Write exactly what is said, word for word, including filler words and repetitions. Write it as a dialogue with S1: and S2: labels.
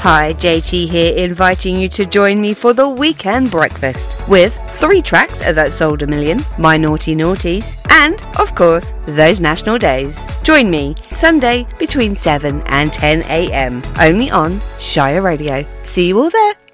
S1: Hi, J T here, inviting you to join me for the weekend breakfast with three tracks that sold a million, My Naughty Naughties, and, of course, those national days. Join me Sunday between seven and ten a.m. only on Shire Radio. See you all there.